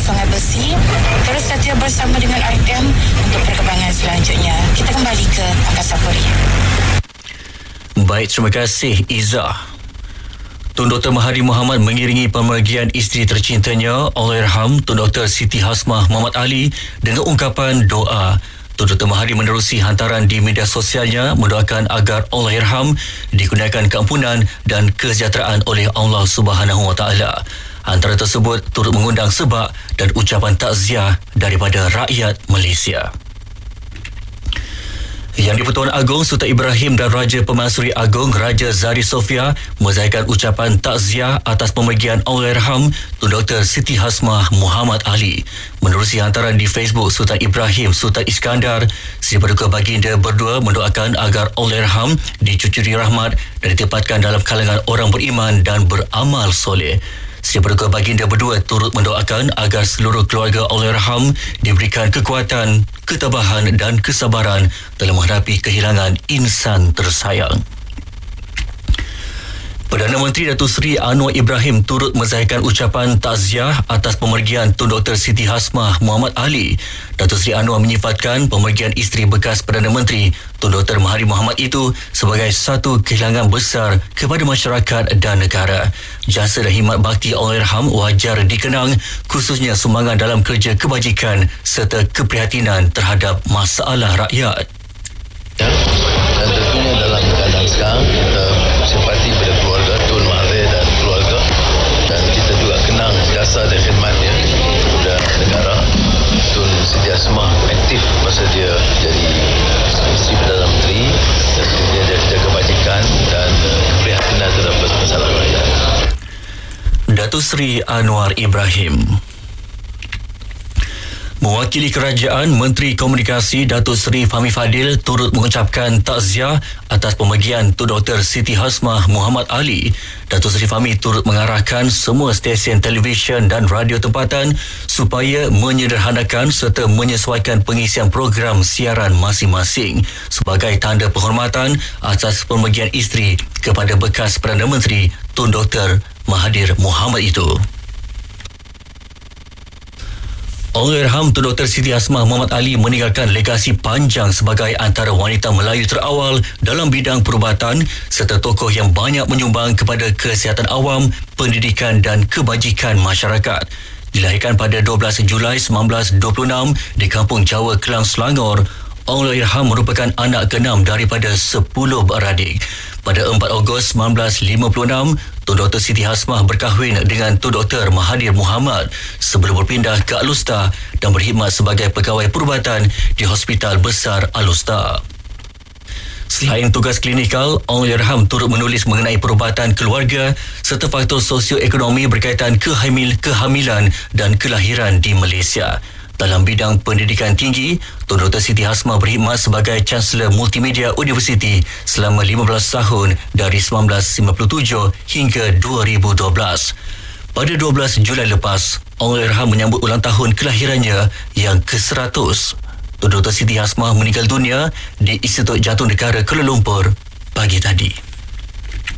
Sungai Besi. Terus setia bersama dengan RM untuk perkembangan selanjutnya. Kita kembali ke Angkasa Puri. Baik, terima kasih Izzah. Tun Dr. Mahathir Mohamad mengiringi pemergian isteri tercintanya Allahyarham Tun Dr. Siti Hasmah Muhammad Ali dengan ungkapan doa. Tun Dr. Mahathir menerusi hantaran di media sosialnya mendoakan agar Allahyarham dikurniakan keampunan dan kesejahteraan oleh Allah Subhanahu Wa Taala. Antara tersebut turut mengundang sebab dan ucapan takziah daripada rakyat Malaysia. Yang di-Pertuan Agong Sultan Ibrahim dan Raja Pemansuri Agong Raja Zari Sofia menzahirkan ucapan takziah atas pemergian Allahyarham Tun Dr. Siti Hasmah Muhammad Ali. Menerusi hantaran di Facebook Sultan Ibrahim Sultan Iskandar, Sri Paduka Baginda berdua mendoakan agar Allahyarham dicucuri rahmat dan ditempatkan dalam kalangan orang beriman dan beramal soleh. Sri Paduka Baginda berdua turut mendoakan agar seluruh keluarga Allahyarham diberikan kekuatan, ketabahan dan kesabaran dalam menghadapi kehilangan insan tersayang. Perdana Menteri Datuk Seri Anwar Ibrahim turut menzahirkan ucapan takziah atas pemergian Tun Dr. Siti Hasmah Muhammad Ali. Datuk Seri Anwar menyifatkan pemergian isteri bekas Perdana Menteri Tun Dr. Mahathir Mohamad itu sebagai satu kehilangan besar kepada masyarakat dan negara. Jasa dan khidmat bakti Allahyarham wajar dikenang, khususnya sumbangan dalam kerja kebajikan serta keprihatinan terhadap masalah rakyat. Dan tentunya dalam keadaan sekarang kita simpati pada keluarga Tun Mahathir dan keluarga, dan kita juga kenang jasa dan khidmatnya kepada negara. Tun Siti Hasmah aktif masa dia jadi isteri Perdana Menteri, dan dia jaga kebajikan dan keprihatinan terhadap masalah rakyat. Datuk Seri Anwar Ibrahim. Mewakili kerajaan, Menteri Komunikasi Datuk Seri Fahmi Fadil turut mengucapkan takziah atas pemergian Tun Dr. Siti Hasmah Muhammad Ali. Datuk Seri Fahmi turut mengarahkan semua stesen televisyen dan radio tempatan supaya menyederhanakan serta menyesuaikan pengisian program siaran masing-masing sebagai tanda penghormatan atas pemergian isteri kepada bekas Perdana Menteri Tun Dr. Mahathir Mohamad itu. Allahyarham Tun Dr. Siti Hasmah Muhammad Ali meninggalkan legasi panjang sebagai antara wanita Melayu terawal dalam bidang perubatan serta tokoh yang banyak menyumbang kepada kesihatan awam, pendidikan dan kebajikan masyarakat. Dilahirkan pada 12 Julai 1926 di Kampung Jawa, Kelang, Selangor, Allahyarham merupakan anak ke-6 daripada 10 beradik. Pada 4 Ogos 1956, Tun Dr. Siti Hasmah berkahwin dengan Tun Dr. Mahathir Mohamad sebelum berpindah ke Alustar dan berkhidmat sebagai pegawai perubatan di Hospital Besar Alustar. Selain tugas klinikal, Allahyarham turut menulis mengenai perubatan keluarga serta faktor sosioekonomi berkaitan kehamilan dan kelahiran di Malaysia. Dalam bidang pendidikan tinggi, Tun Dr. Siti Hasmah berkhidmat sebagai Chancellor Multimedia University selama 15 tahun dari 1957 hingga 2012. Pada 12 Julai lepas, Allahyarham menyambut ulang tahun kelahirannya yang ke-100. Tun Dr. Siti Hasmah meninggal dunia di Institut Jantung Negara Kuala Lumpur pagi tadi.